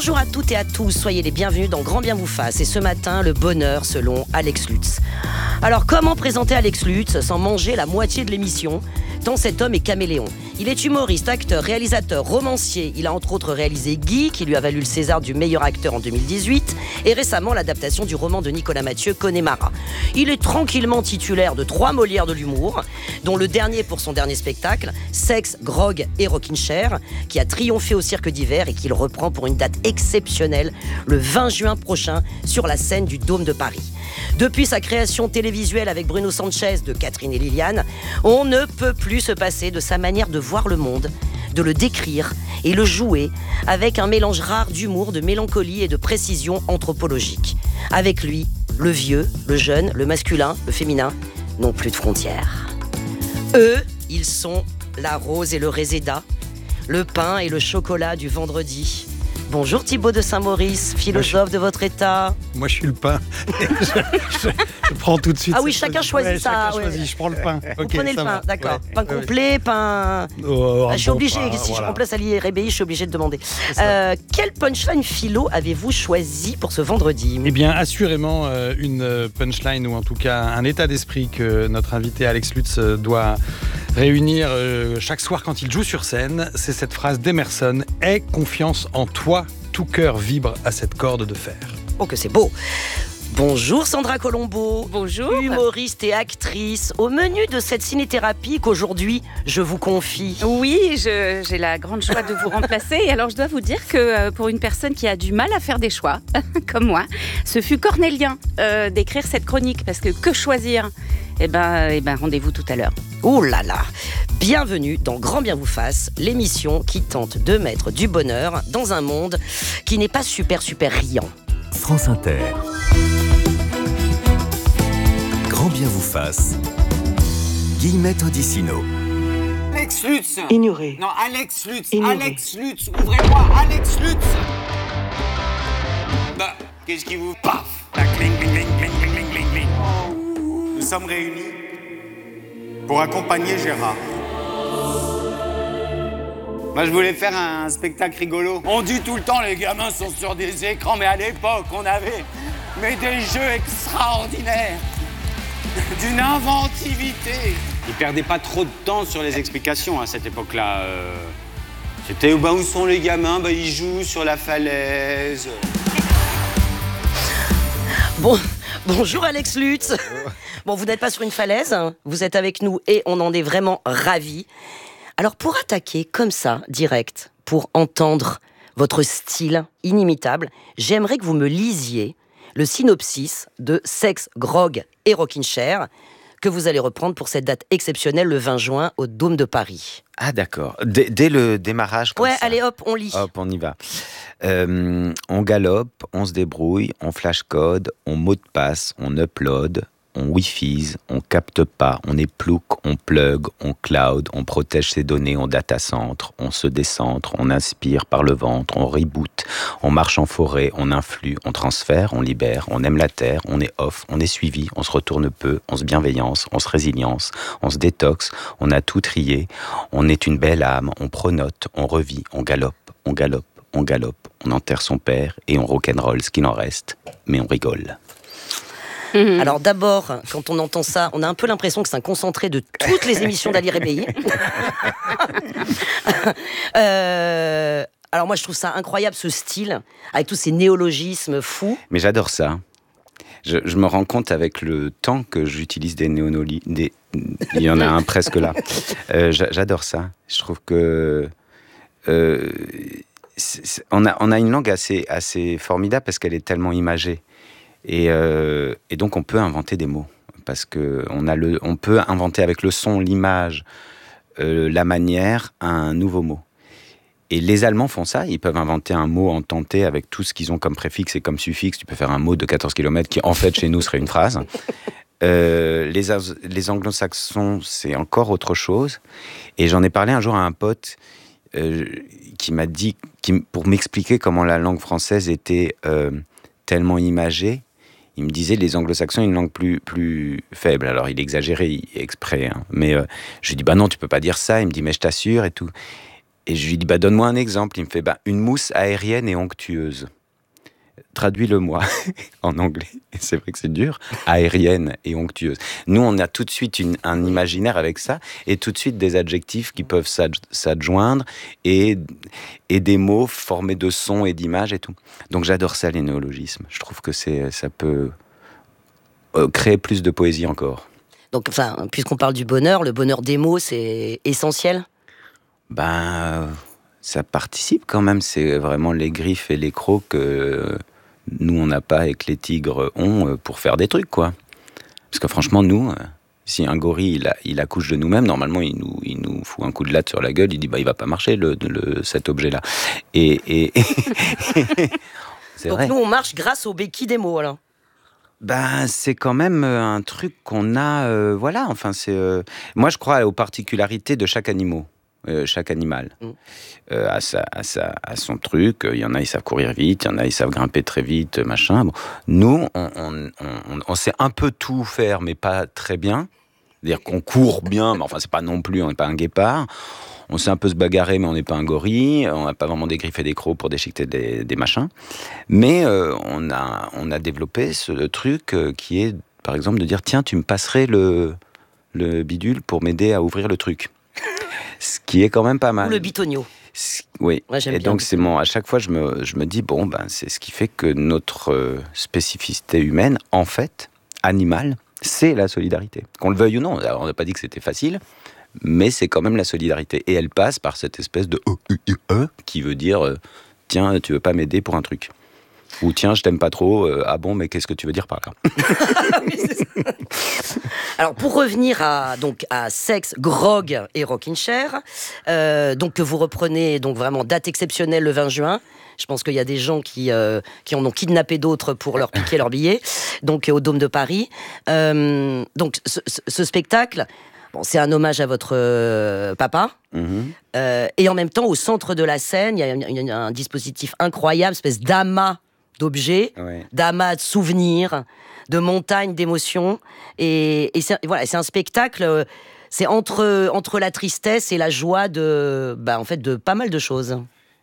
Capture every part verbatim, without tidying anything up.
Bonjour à toutes et à tous, soyez les bienvenus dans Grand Bien vous fasse. Et ce matin, le bonheur selon Alex Lutz. Alors comment présenter Alex Lutz sans manger la moitié de l'émission, tant cet homme est caméléon. Il est humoriste, acteur, réalisateur, romancier. Il a entre autres réalisé Guy, qui lui a valu le César du meilleur acteur en deux mille dix-huit, et récemment l'adaptation du roman de Nicolas Mathieu, Connemara. Il est tranquillement titulaire de trois Molières de l'humour, dont le dernier pour son dernier spectacle, Sexe, Grog et Rockin' Chair, qui a triomphé au Cirque d'Hiver et qu'il reprend pour une date exceptionnelle le vingt juin prochain sur la scène du Dôme de Paris. Depuis sa création télévisuelle avec Bruno Sanchez de Catherine et Liliane, on ne peut plus se passer de sa manière de voir le monde, de le décrire et le jouer avec un mélange rare d'humour, de mélancolie et de précision anthropologique. Avec lui, le vieux, le jeune, le masculin, le féminin n'ont plus de frontières. Eux, ils sont la rose et le réséda, le pain et le chocolat du vendredi. Bonjour Thibaut de Saint-Maurice, philosophe je... de votre état. Moi je suis le pain. je, je, je prends tout de suite. Ah oui, chacun choisit ouais, ça. Chacun ouais. choisit, je prends le pain. Vous okay, prenez le pain, va. d'accord. Ouais. Pain complet, ouais. pain... Oh, ah, je suis bon obligé, pain, si voilà. je remplace Ali Rébéi, je suis obligé de demander. Euh, quel punchline philo avez-vous choisi pour ce vendredi ? Eh bien, assurément, euh, une punchline, ou en tout cas un état d'esprit que notre invité Alex Lutz doit réunir euh, chaque soir quand il joue sur scène. C'est cette phrase d'Emerson, « Aie confiance en toi ». Tout cœur vibre à cette corde de fer. Oh, que c'est beau! Bonjour Sandra Colombo. Bonjour. Humoriste et actrice. Au menu de cette cinéthérapie qu'aujourd'hui je vous confie. Oui, je, j'ai la grande joie de vous remplacer. Et alors je dois vous dire que euh, pour une personne qui a du mal à faire des choix, comme moi, ce fut cornélien euh, d'écrire cette chronique. Parce que que choisir ? Eh ben, eh ben rendez-vous tout à l'heure. Ouh là là! Bienvenue dans Grand Bien vous fasse, l'émission qui tente de mettre du bonheur dans un monde qui n'est pas super super riant. France Inter. Grand Bien vous fasse. Guillemette Odissino. Alex Lutz. Ignoré. Non, Alex Lutz. Ignoré. Alex Lutz. Ouvrez-moi, Alex Lutz. Bah, qu'est-ce qui vous... Paf. La cling, cling, cling, cling, cling, cling, cling. Nous sommes réunis pour accompagner Gérard. Moi, je voulais faire un spectacle rigolo. On dit tout le temps, les gamins sont sur des écrans, mais à l'époque, on avait mais des jeux extraordinaires, d'une inventivité. Ils perdaient pas trop de temps sur les explications à cette époque-là. Euh, c'était bah, où sont les gamins ? Bah, ils jouent sur la falaise. Bon, bonjour Alex Lutz. Bon, vous n'êtes pas sur une falaise, vous êtes avec nous et on en est vraiment ravis. Alors pour attaquer comme ça, direct, pour entendre votre style inimitable, j'aimerais que vous me lisiez le synopsis de Sexe, Grog et Rockin' Chair que vous allez reprendre pour cette date exceptionnelle le vingt juin au Dôme de Paris. Ah d'accord, dès, dès le démarrage comme ouais, ça. allez hop, on lit. Hop, on y va. Euh, on galope, on se débrouille, on flash code, on mot de passe, on upload, on wi-fi, on capte pas, on est plouc, on plug, on cloud, on protège ses données, on data centre, on se décentre, on inspire par le ventre, on reboot, on marche en forêt, on influe, on transfère, on libère, on aime la terre, on est off, on est suivi, on se retourne peu, on se bienveillance, on se résilience, on se détoxe, on a tout trié, on est une belle âme, on pronote, on revit, on galope, on galope, on galope, on enterre son père et on rock'n'roll ce qu'il en reste, mais on rigole. Mmh. Alors d'abord, quand on entend ça, on a un peu l'impression que c'est un concentré de toutes les émissions d'Ali Rébéi. euh, alors moi je trouve ça incroyable ce style, avec tous ces néologismes fous. Mais j'adore ça. Je, je me rends compte avec le temps que j'utilise des néonolis, des... il y en a un presque là. Euh, j'adore ça. Je trouve que... Euh, c'est, c'est, on, a, on a une langue assez, assez formidable parce qu'elle est tellement imagée. Et, euh, et donc on peut inventer des mots parce que on a le, on peut inventer avec le son, l'image, euh, la manière, un nouveau mot. Et les Allemands font ça, ils peuvent inventer un mot en tenté avec tout ce qu'ils ont comme préfixe et comme suffixe. Tu peux faire un mot de quatorze kilomètres qui en fait chez nous serait une phrase. Euh, les, les anglo-saxons c'est encore autre chose. Et j'en ai parlé un jour à un pote euh, qui m'a dit, qui, pour m'expliquer comment la langue française était euh, tellement imagée. Il me disait les anglo-saxons ont une langue plus, plus faible. Alors il exagérait exprès. Hein. Mais euh, je lui dis bah non, tu peux pas dire ça. Il me dit mais je t'assure et tout. et je lui dis, bah, donne-moi un exemple. Il me fait, bah, une mousse aérienne et onctueuse. Traduis-le-moi en anglais. Et c'est vrai que c'est dur. Aérienne et onctueuse. Nous, on a tout de suite une, un imaginaire avec ça, et tout de suite des adjectifs qui peuvent s'ad- s'adjoindre, et, et des mots formés de sons et d'images et tout. Donc j'adore ça, les néologismes. Je trouve que c'est, ça peut euh, créer plus de poésie encore. Donc, enfin, puisqu'on parle du bonheur, le bonheur des mots, c'est essentiel. Ben, ça participe quand même. C'est vraiment les griffes et les crocs que nous, on n'a pas et que les tigres ont pour faire des trucs, quoi. Parce que franchement, nous, si un gorille, il, a, il accouche de nous-mêmes, normalement, il nous, il nous fout un coup de latte sur la gueule, il dit, bah, il va pas marcher, le, le, cet objet-là. Et... et c'est Donc vrai. nous, on marche grâce aux béquilles des mots, alors. Ben, c'est quand même un truc qu'on a... Euh, voilà, enfin, c'est... Euh, moi, je crois aux particularités de chaque animal. Euh, chaque animal mm. euh, a, sa, a, sa, a son truc. Il y en a, ils savent courir vite, il y en a, ils savent grimper très vite, machin. Bon. Nous, on, on, on, on sait un peu tout faire, mais pas très bien. C'est-à-dire qu'on court bien, mais enfin, c'est pas non plus, on n'est pas un guépard. On sait un peu se bagarrer, mais on n'est pas un gorille. On n'a pas vraiment des griffes et des crocs pour déchiqueter des, des machins. Mais euh, on, a, on a développé ce truc euh, qui est, par exemple, de dire, tiens, tu me passerais le, le bidule pour m'aider à ouvrir le truc. Ce qui est quand même pas mal. Ou le bitonio. Oui. Ouais, j'aime et bien donc, c'est mon, à chaque fois, je me, je me dis, bon, ben, c'est ce qui fait que notre euh, spécificité humaine, en fait, animale, c'est la solidarité. Qu'on le veuille ou non. Alors, on n'a pas dit que c'était facile, mais c'est quand même la solidarité. Et elle passe par cette espèce de E qui veut dire, euh, tiens, tu veux pas m'aider pour un truc. Ou tiens, je t'aime pas trop, euh, ah bon, mais qu'est-ce que tu veux dire par là? Oui, c'est ça. Alors, pour revenir à, donc, à Sexe, Grog et Rockin' Chair, euh, donc, que vous reprenez, donc vraiment date exceptionnelle le vingt juin. Je pense qu'il y a des gens qui, euh, qui en ont kidnappé d'autres pour leur piquer leur billet, donc au Dôme de Paris. Euh, donc, ce, ce spectacle, bon, c'est un hommage à votre euh, papa. Mm-hmm. Euh, et en même temps, au centre de la scène, il y a, il y a un dispositif incroyable, espèce d'amas d'objets, ouais. d'amas de souvenirs, de montagnes d'émotions. Et, et, c'est, et voilà, c'est un spectacle, c'est entre, entre la tristesse et la joie de, bah, en fait, de pas mal de choses.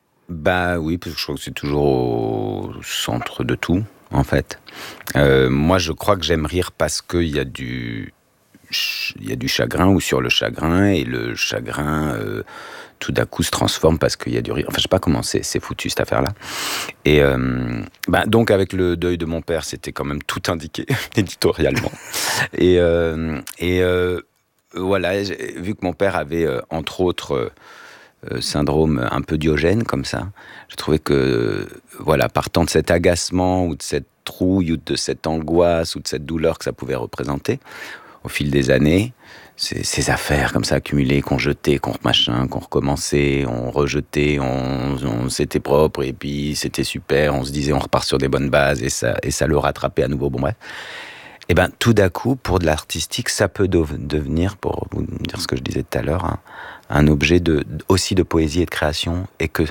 Bah oui, parce que je crois que c'est toujours au centre de tout, en fait. Euh, moi, je crois que j'aime rire parce qu'il y a du... il y a du chagrin ou sur le chagrin, et le chagrin euh, tout d'un coup se transforme parce qu'il y a du rire. Enfin, je sais pas comment c'est, c'est foutu cette affaire-là. Et euh, bah, donc avec le deuil de mon père, c'était quand même tout indiqué éditorialement. et euh, et euh, voilà, vu que mon père avait euh, entre autres euh, syndrome un peu Diogène comme ça, je trouvais que voilà, partant de cet agacement ou de cette trouille ou de cette angoisse ou de cette douleur que ça pouvait représenter, au fil des années, ces, ces affaires comme ça accumulées, qu'on jetait, qu'on machin, qu'on recommençait, on rejetait, on, on, c'était propre, et puis c'était super, on se disait on repart sur des bonnes bases, et ça, et ça le rattrapait à nouveau, bon bref. Et ben tout d'un coup, pour de l'artistique, ça peut de, devenir, pour vous dire ce que je disais tout à l'heure, un, un objet de, aussi de poésie et de création, et que...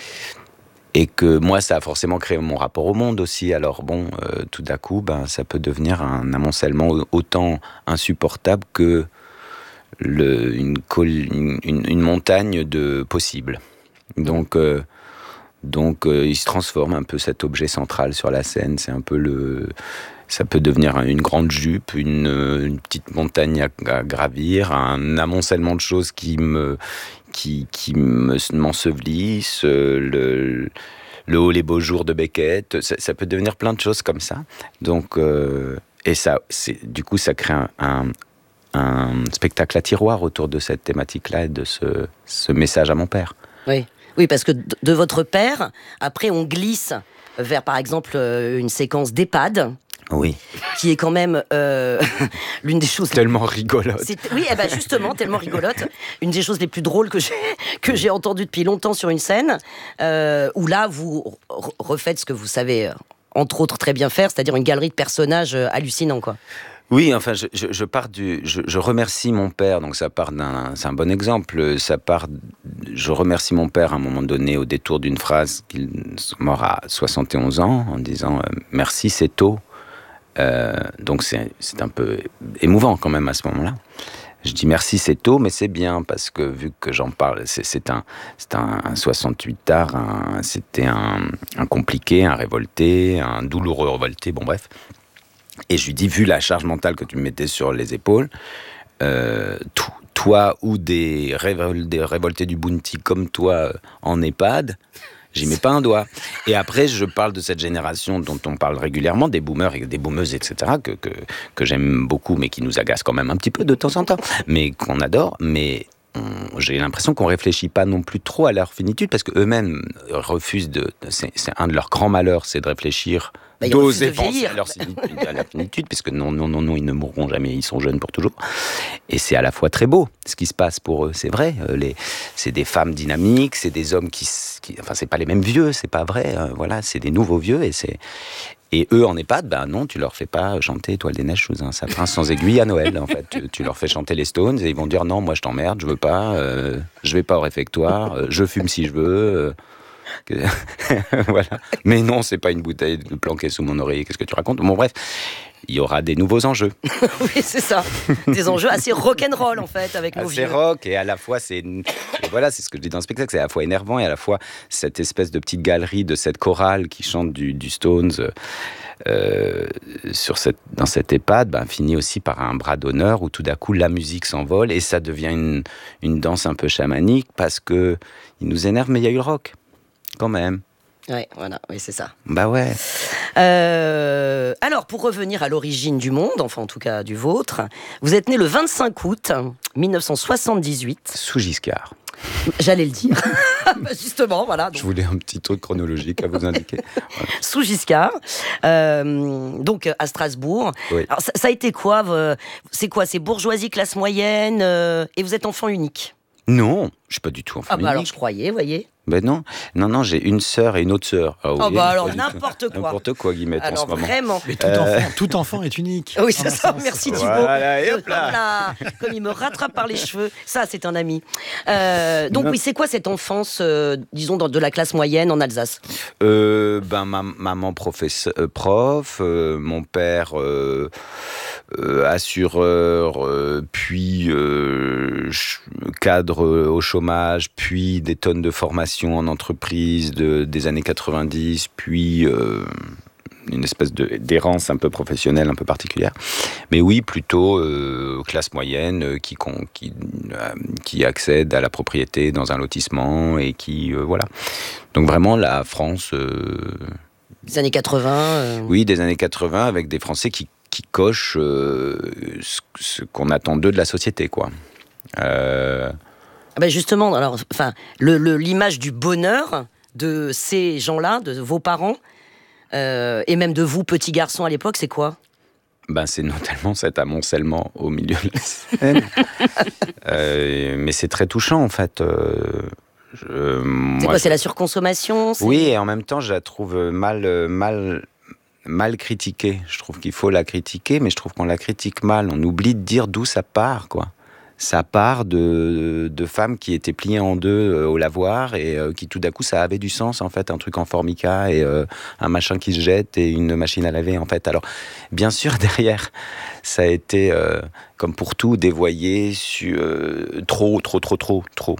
Et que moi, ça a forcément créé mon rapport au monde aussi. Alors bon, euh, tout d'un coup, ben, ça peut devenir un amoncellement autant insupportable que le, une, une, une montagne de possibles. Donc, euh, donc euh, il se transforme un peu cet objet central sur la scène. C'est un peu le... Ça peut devenir une grande jupe, une, une petite montagne à, à gravir, un amoncellement de choses qui me... qui, qui me, m'ensevelissent, le, le haut les beaux jours de Beckett, ça, ça peut devenir plein de choses comme ça. Donc, euh, et ça, c'est, du coup, ça crée un, un, un spectacle à tiroir autour de cette thématique-là et de ce, ce message à mon père. Oui. Oui, parce que de votre père, après, on glisse vers, par exemple, une séquence d'EHPAD. Oui. Qui est quand même euh, l'une des choses... Tellement rigolote. C'est, oui, eh ben justement, tellement rigolote. Une des choses les plus drôles que j'ai, que j'ai entendues depuis longtemps sur une scène, euh, où là, vous refaites ce que vous savez, entre autres, très bien faire, c'est-à-dire une galerie de personnages hallucinants, quoi. Oui, enfin, je, je, je pars du, je, je remercie mon père, donc ça part d'un, c'est un bon exemple. Ça part, je remercie mon père à un moment donné au détour d'une phrase qu'il est mort à soixante et onze ans, en disant « merci, c'est tôt ». Euh, donc c'est, c'est un peu émouvant quand même à ce moment-là. Je dis merci, c'est tôt, mais c'est bien, parce que vu que j'en parle, c'est, c'est, un, c'est un, un soixante-huit tard, un, c'était un, un compliqué, un révolté, un douloureux révolté, bon bref. Et je lui dis, vu la charge mentale que tu me mettais sur les épaules, euh, tout, toi ou des, révol- des révoltés du Bounty comme toi euh, en EHPAD, j'y mets pas un doigt. Et après, je parle de cette génération dont on parle régulièrement, des boomers et des boomeuses, et cetera, que, que, que j'aime beaucoup, mais qui nous agacent quand même un petit peu de temps en temps, mais qu'on adore. Mais on, j'ai l'impression qu'on réfléchit pas non plus trop à leur finitude, parce qu'eux-mêmes refusent de... C'est, c'est un de leurs grands malheurs, c'est de réfléchir... Bah, d'oser penser à leur finitude, à leur finitude, puisque non, non, non, non, ils ne mourront jamais, ils sont jeunes pour toujours. Et c'est à la fois très beau, ce qui se passe pour eux, c'est vrai. Euh, les, c'est des femmes dynamiques, c'est des hommes qui, qui... Enfin, c'est pas les mêmes vieux, c'est pas vrai, euh, voilà, c'est des nouveaux vieux, et c'est... Et eux, en EHPAD, ben non, tu leur fais pas chanter Étoile des neiges sous un sapin sans aiguille à Noël, en fait. Tu, tu leur fais chanter les Stones, et ils vont dire, non, moi je t'emmerde, je veux pas, euh, je vais pas au réfectoire, euh, je fume si je veux... Euh, Que... voilà. Mais non, c'est pas une bouteille planquée sous mon oreiller. Qu'est-ce que tu racontes ? Bon, bref, il y aura des nouveaux enjeux. Oui, c'est ça. Des enjeux assez rock'n'roll, en fait, avec nos assez vieux. rock, et à la fois, c'est... Et voilà, c'est ce que je dis dans le spectacle, c'est à la fois énervant, et à la fois cette espèce de petite galerie de cette chorale qui chante du, du Stones euh, sur cette, dans cette EHPAD, ben, finit aussi par un bras d'honneur où tout d'un coup, la musique s'envole, et ça devient une, une danse un peu chamanique, parce que il nous énerve, mais il y a eu le rock. Quand même. Ouais, voilà, oui, c'est ça. Bah ouais. Euh, alors, pour revenir à l'origine du monde, enfin en tout cas du vôtre, vous êtes né le vingt-cinq août mille neuf cent soixante-dix-huit. Sous Giscard. J'allais le dire. Justement, voilà. Donc, je voulais un petit truc chronologique à vous indiquer. Voilà. Sous Giscard, euh, donc à Strasbourg. Oui. Alors, ça, ça a été quoi euh, C'est quoi C'est bourgeoisie, classe moyenne, euh, et vous êtes enfant unique? Non, je suis pas du tout enfant Ah bah unique. alors je croyais, voyez. Ben non, non, non, j'ai une sœur et une autre sœur. Ah, Oh oui, bah alors pas du tout. n'importe quoi. N'importe quoi, Guillemette, Alors en ce moment. vraiment. Mais tout, Euh, enfant, tout enfant est unique. Oui, c'est En un ça, sens. merci Thibaut. Voilà, et hop Comme là. là, comme il me rattrape par les cheveux, ça c'est un ami. Euh, donc Non. oui, c'est quoi cette enfance, euh, disons, dans, de la classe moyenne en Alsace? Euh, ben, ma, maman professeur, euh, prof, euh, mon père euh, euh, assureur, euh, puis euh, ch- cadre euh, au chômage, puis des tonnes de formation en entreprise de, des années quatre-vingt-dix, puis euh, une espèce de, d'errance un peu professionnelle, un peu particulière. Mais oui, plutôt euh, classe moyenne euh, qui, con, qui, euh, qui accède à la propriété dans un lotissement et qui... Euh, voilà. Donc vraiment la France... Euh, Des années quatre-vingts euh... Oui, des années quatre-vingts, avec des Français qui, qui cochent euh, ce, ce qu'on attend d'eux de la société, quoi. Euh... Ah ben justement, alors, enfin, le, le, l'image du bonheur de ces gens-là, de vos parents, euh, et même de vous, petits garçons à l'époque, c'est quoi? Ben, c'est notamment cet amoncellement au milieu de la scène. euh, mais c'est très touchant, en fait. Euh, je, C'est moi, quoi? je... C'est la surconsommation? C'est... Oui, et en même temps, je la trouve mal, mal, mal critiquée. Je trouve qu'il faut la critiquer, mais je trouve qu'on la critique mal. On oublie de dire d'où ça part, quoi. Ça part de, de femmes qui étaient pliées en deux euh, au lavoir et euh, qui tout d'un coup ça avait du sens en fait, un truc en formica et euh, un machin qui se jette et une machine à laver en fait. Alors bien sûr derrière ça a été euh, comme pour tout dévoyé sur euh, trop trop trop trop trop.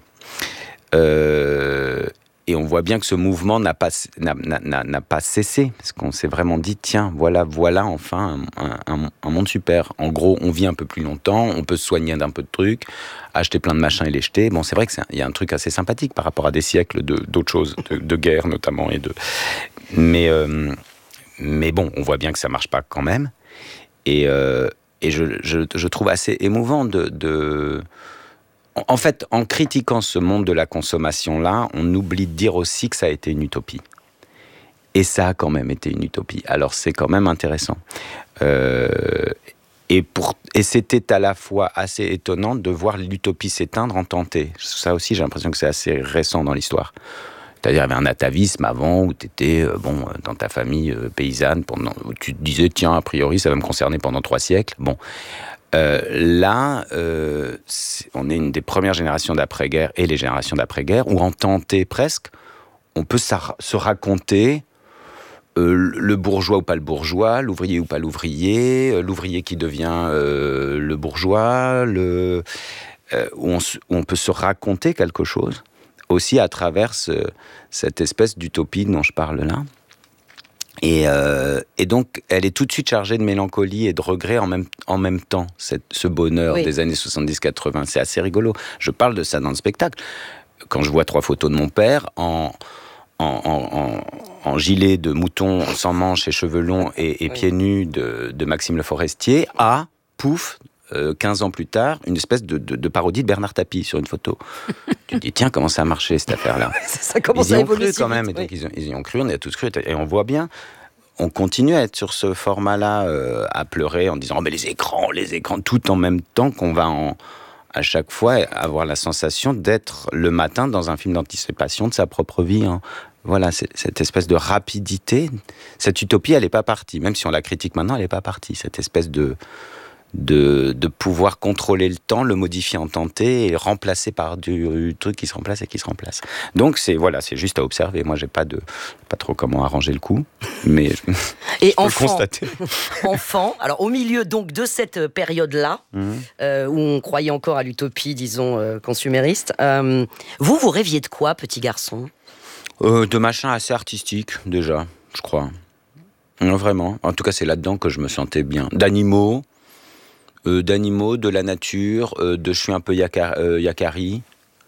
Euh, Et on voit bien que ce mouvement n'a pas, n'a, n'a, n'a pas cessé, parce qu'on s'est vraiment dit, tiens, voilà, voilà enfin un, un, un monde super. En gros, on vit un peu plus longtemps, on peut se soigner d'un peu de trucs, acheter plein de machins et les jeter. Bon, c'est vrai qu'il y a un truc assez sympathique par rapport à des siècles de, d'autres choses, de, de guerre notamment. Et de... mais, euh, mais bon, on voit bien que ça ne marche pas quand même. Et, euh, et je, je, je trouve assez émouvant de... de En fait, en critiquant ce monde de la consommation-là, on oublie de dire aussi que ça a été une utopie. Et ça a quand même été une utopie. Alors c'est quand même intéressant. Euh, et, pour, et c'était à la fois assez étonnant de voir l'utopie s'éteindre en tenter. Ça aussi, j'ai l'impression que c'est assez récent dans l'histoire. C'est-à-dire, il y avait un atavisme avant où tu étais euh, bon, dans ta famille euh, paysanne, pendant, où tu te disais, tiens, a priori, ça va me concerner pendant trois siècles. Bon. Euh, là, euh, c'est, on est une des premières générations d'après-guerre et les générations d'après-guerre où en tenter presque, on peut sa- se raconter euh, le bourgeois ou pas le bourgeois, l'ouvrier ou pas l'ouvrier, euh, l'ouvrier qui devient euh, le bourgeois, le, euh, où, on, où on peut se raconter quelque chose, aussi à travers ce, cette espèce d'utopie dont je parle là. Et, euh, et donc, elle est tout de suite chargée de mélancolie et de regret en même, en même temps, cette, ce bonheur oui. des années soixante-dix quatre-vingts. C'est assez rigolo. Je parle de ça dans le spectacle. Quand je vois trois photos de mon père en, en, en, en, en gilet de mouton sans manches et cheveux longs et, et oui. pieds nus de, de Maxime Le Forestier, à, pouf, euh, quinze ans plus tard, une espèce de, de, de parodie de Bernard Tapie sur une photo. Tu te dis, tiens, comment ça a marché cette affaire-là? Ça commence ils y à ont évoluer cru quand même, vite, et donc oui. ils, ont, ils y ont cru, on y a tous cru, et on voit bien. On continue à être sur ce format-là, euh, à pleurer en disant oh, mais les écrans, les écrans, tout en même temps qu'on va en, à chaque fois avoir la sensation d'être le matin dans un film d'anticipation de sa propre vie. Hein. Voilà, c'est, cette espèce de rapidité, cette utopie, elle n'est pas partie. Même si on la critique maintenant, elle n'est pas partie. Cette espèce de, de, de pouvoir contrôler le temps, le modifier en tenté et remplacer par du, du truc qui se remplace et qui se remplace. Donc c'est voilà, c'est juste à observer. Moi, j'ai pas de pas trop comment arranger le coup, mais je, et je peux enfant, le constater. Enfant, alors au milieu donc de cette période-là, mmh. euh, où on croyait encore à l'utopie, disons euh, consumériste, euh, vous vous rêviez de quoi, petit garçon? euh, De machins assez artistiques déjà, je crois. Non, vraiment. En tout cas, c'est là-dedans que je me sentais bien. D'animaux. Euh, d'animaux, de la nature, euh, de je suis un peu yaka, euh, yakari,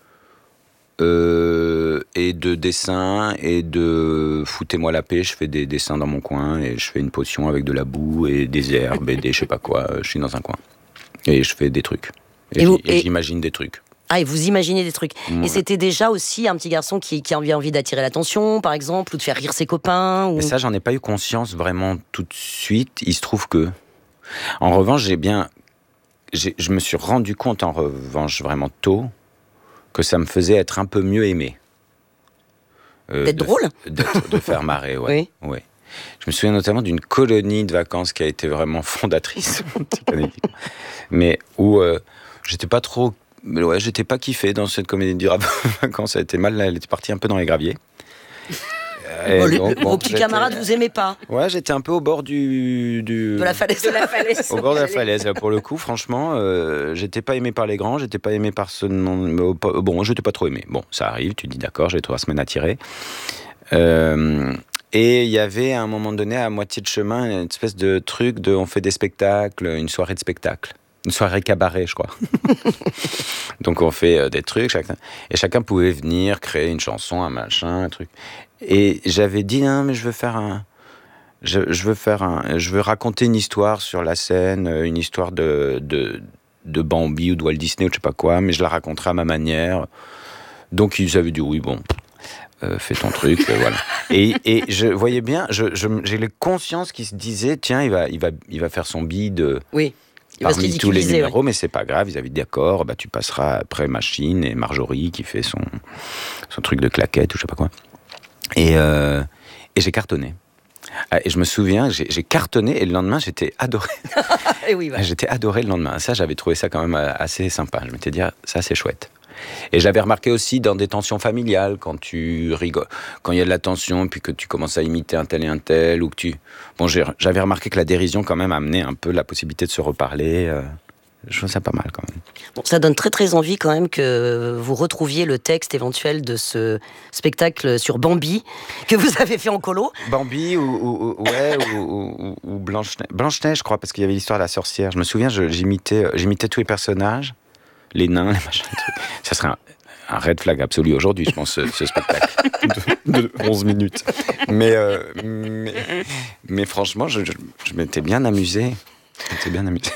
euh, et de dessins, et de foutez-moi la paix, je fais des dessins dans mon coin, et je fais une potion avec de la boue, et des herbes, et des je sais pas quoi, je suis dans un coin. Et je fais des trucs. Et, et, vous, et, et j'imagine des trucs. Ah, et vous imaginez des trucs. Ouais. Et c'était déjà aussi un petit garçon qui, qui avait envie d'attirer l'attention, par exemple, ou de faire rire ses copains ou... Mais ça, j'en ai pas eu conscience vraiment tout de suite. Il se trouve que... En revanche, j'ai bien... J'ai, je me suis rendu compte, en revanche, vraiment tôt, que ça me faisait être un peu mieux aimé. Euh, d'être de, drôle d'être, De faire marrer, ouais. Oui. ouais. Je me souviens notamment d'une colonie de vacances qui a été vraiment fondatrice, mais où euh, j'étais pas trop... Ouais, j'étais pas kiffé dans cette comédie de vacances, elle était mal, elle était partie un peu dans les graviers. Bon, les, donc, bon, vos petits camarades vous aimaient pas? Ouais, j'étais un peu au bord du, du... de la falaise. De la falaise. Au bord de la falaise. Pour le coup, franchement, euh, j'étais pas aimé par les grands, j'étais pas aimé par ce non. Bon, j'étais pas trop aimé. Bon, ça arrive. Tu dis d'accord, j'ai trois semaines à tirer. Euh, et il y avait à un moment donné, à moitié de chemin, une espèce de truc de, on fait des spectacles, une soirée de spectacle. Une soirée cabaret, je crois. Donc on fait euh, des trucs, chacun, et chacun pouvait venir créer une chanson, un machin, un truc. Et j'avais dit non, mais je veux faire un, je, je veux faire un, je veux raconter une histoire sur la scène, une histoire de de, de Bambi ou de Walt Disney ou je sais pas quoi, mais je la raconterai à ma manière. Donc ils avaient dit oui, bon, euh, fais ton truc, euh, voilà. Et, et je voyais bien, je, je, j'ai les consciences qui se disaient tiens, il va, il va, il va faire son bide. Oui. Parmi tous les numéros, ouais. Mais c'est pas grave, ils avaient dit d'accord, bah, tu passeras après Machine et Marjorie qui fait son, son truc de claquette ou je sais pas quoi. Et, euh, et j'ai cartonné. Et je me souviens, j'ai, j'ai cartonné et le lendemain, j'étais adoré. et oui, ouais. J'étais adoré le lendemain. Ça, j'avais trouvé ça quand même assez sympa. Je m'étais dit, ah, ça, c'est chouette. Et je l'avais remarqué aussi dans des tensions familiales, quand tu rigoles, quand il y a de la tension, puis que tu commences à imiter un tel et un tel, ou que tu... Bon, j'ai, j'avais remarqué que la dérision, quand même, amenait un peu la possibilité de se reparler. Euh, je trouve ça pas mal, quand même. Bon, ça donne très, très envie, quand même, que vous retrouviez le texte éventuel de ce spectacle sur Bambi, que vous avez fait en colo. Bambi, ou, ou, ou, ouais, ou, ou, ou Blanche-Neige, Blanche-Neige, je crois, parce qu'il y avait l'histoire de la sorcière. Je me souviens, je, j'imitais, j'imitais tous les personnages. Les nains, les machins, les trucs. Ça serait un, un red flag absolu aujourd'hui, je pense, ce, ce spectacle de, de onze minutes. Mais, euh, mais, mais franchement, je, je, je m'étais bien amusé. Je m'étais bien amusé.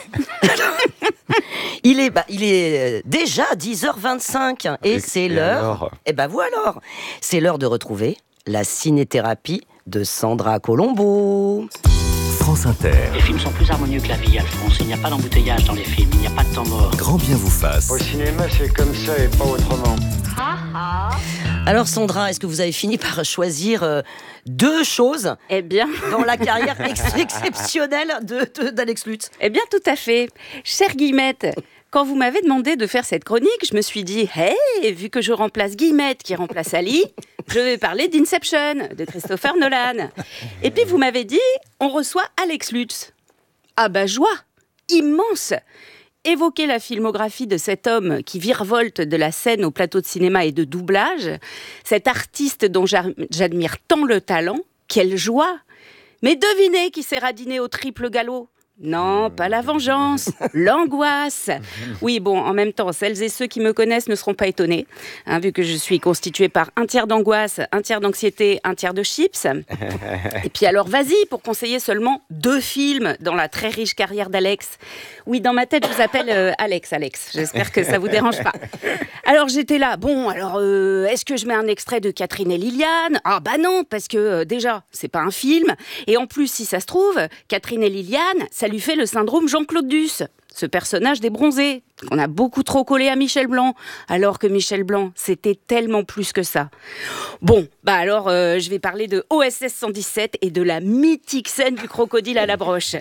Il est, bah, il est déjà dix heures vingt-cinq et, et c'est et l'heure. Alors et ben vous alors, c'est l'heure de retrouver la cinéthérapie de Sandra Colombo. France Inter. Les films sont plus harmonieux que la vie, Alphonse. Il n'y a pas d'embouteillage dans les films, il n'y a pas de temps mort. Grand bien vous fasse. Au cinéma, c'est comme ça et pas autrement. Alors Sandra, est-ce que vous avez fini par choisir euh, deux choses eh bien... dans la carrière ex- exceptionnelle de, de, d'Alex Lutz? Eh bien, tout à fait. Chère Guillemette, Quand vous m'avez demandé de faire cette chronique, je me suis dit, hey, vu que je remplace Guillemette qui remplace Ali, je vais parler d'Inception, de Christopher Nolan. Et puis vous m'avez dit, on reçoit Alex Lutz. Ah bah joie, immense. Évoquer la filmographie de cet homme qui virevolte de la scène au plateau de cinéma et de doublage, cet artiste dont j'admire tant le talent, quelle joie. Mais devinez qui s'est radiné au triple galop ? Non, pas la vengeance, l'angoisse. Oui, bon, en même temps, celles et ceux qui me connaissent ne seront pas étonnés, hein, vu que je suis constituée par un tiers d'angoisse, un tiers d'anxiété, un tiers de chips. Et puis alors, vas-y, pour conseiller seulement deux films dans la très riche carrière d'Alex. Oui, dans ma tête, je vous appelle euh, Alex, Alex. J'espère que ça vous dérange pas. Alors, j'étais là, bon, alors, euh, est-ce que je mets un extrait de Catherine et Liliane ? Ah bah non, parce que euh, déjà, c'est pas un film. Et en plus, si ça se trouve, Catherine et Liliane, ça lui fait le syndrome Jean-Claude Duss, ce personnage des bronzés, qu'on a beaucoup trop collé à Michel Blanc, alors que Michel Blanc, c'était tellement plus que ça. Bon, bah alors, euh, je vais parler de O S S cent dix-sept et de la mythique scène du crocodile à la broche.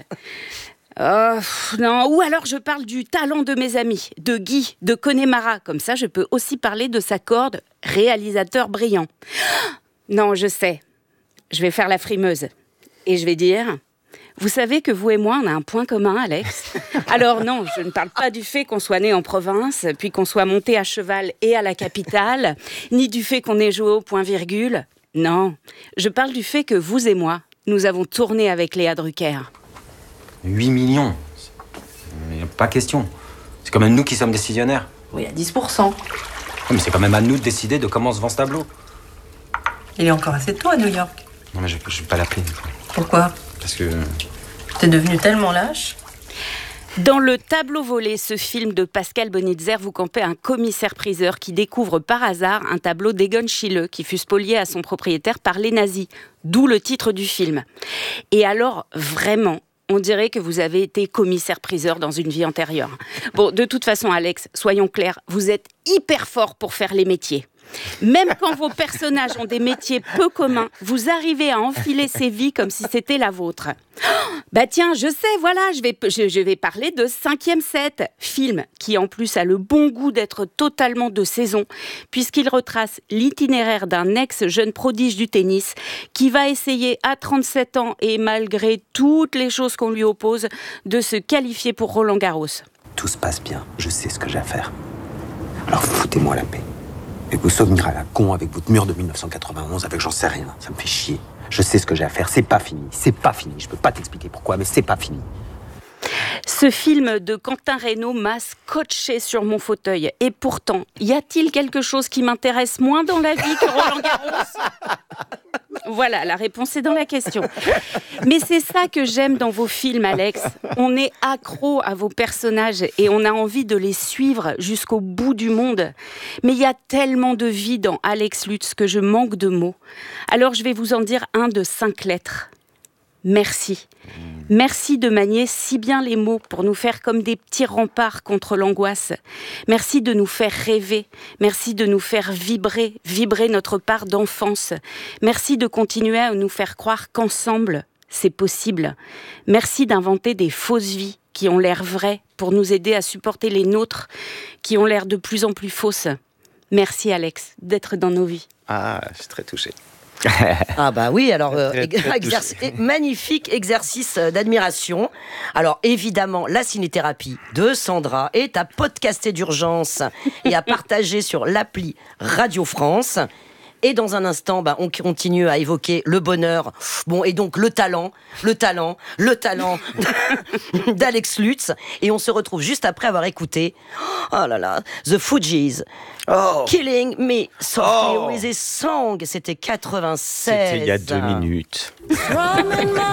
Oh, non, ou alors je parle du talent de mes amis, de Guy, de Connemara, comme ça je peux aussi parler de sa corde, réalisateur brillant. Non, je sais, je vais faire la frimeuse, et je vais dire... Vous savez que vous et moi, on a un point commun, Alex ? Alors non, je ne parle pas du fait qu'on soit né en province, puis qu'on soit monté à cheval et à la capitale, ni du fait qu'on ait joué au point-virgule. Non, je parle du fait que vous et moi, nous avons tourné avec Léa Drucker. huit millions. Il n'y a pas question. C'est quand même nous qui sommes décisionnaires. Oui, à dix pour cent. Mais c'est quand même à nous de décider de comment se vend ce tableau. Il est encore assez tôt à New York. Non mais je ne vais pas l'appeler. Pourquoi ? Parce que... T'es devenu tellement lâche. Dans le tableau volé, ce film de Pascal Bonitzer, vous campez un commissaire-priseur qui découvre par hasard un tableau d'Egon Schiele qui fut spolié à son propriétaire par les nazis, d'où le titre du film. Et alors, vraiment, on dirait que vous avez été commissaire-priseur dans une vie antérieure. Bon, de toute façon, Alex, soyons clairs, vous êtes hyper fort pour faire les métiers. Même quand vos personnages ont des métiers peu communs, vous arrivez à enfiler ces vies comme si c'était la vôtre. Oh, bah tiens, je sais, voilà, je vais, je, je vais parler de Cinquième Set, film qui en plus a le bon goût d'être totalement de saison, puisqu'il retrace l'itinéraire d'un ex-jeune prodige du tennis qui va essayer à trente-sept ans et malgré toutes les choses qu'on lui oppose, de se qualifier pour Roland Garros. Tout se passe bien, je sais ce que j'ai à faire. Alors foutez-moi la paix. Et vous souvenirs à la con avec votre mur de mille neuf cent quatre-vingt-onze, avec j'en sais rien, ça me fait chier. Je sais ce que j'ai à faire, c'est pas fini, c'est pas fini. Je peux pas t'expliquer pourquoi, mais c'est pas fini. Ce film de Quentin Reynaud m'a scotché sur mon fauteuil. Et pourtant, y a-t-il quelque chose qui m'intéresse moins dans la vie que Roland Garros ? Voilà, la réponse est dans la question. Mais c'est ça que j'aime dans vos films, Alex. On est accro à vos personnages et on a envie de les suivre jusqu'au bout du monde. Mais il y a tellement de vie dans Alex Lutz que je manque de mots. Alors je vais vous en dire un de cinq lettres. Merci. Merci de manier si bien les mots pour nous faire comme des petits remparts contre l'angoisse. Merci de nous faire rêver. Merci de nous faire vibrer, vibrer notre part d'enfance. Merci de continuer à nous faire croire qu'ensemble, c'est possible. Merci d'inventer des fausses vies qui ont l'air vraies pour nous aider à supporter les nôtres qui ont l'air de plus en plus fausses. Merci Alex d'être dans nos vies. Ah, je suis très touchée. Ah bah oui, alors euh, Très, très exerc- magnifique exercice d'admiration. Alors évidemment, la cinéthérapie de Sandra est à podcaster d'urgence et à partager sur l'appli Radio France. Et dans un instant, bah, on continue à évoquer le bonheur, bon, et donc le talent, le talent, le talent d'Alex Lutz. Et on se retrouve juste après avoir écouté, oh là là, The Fugees, oh. Killing Me Softly Oh. with a Song. C'était quatre-vingt-seize. C'était il y a deux minutes.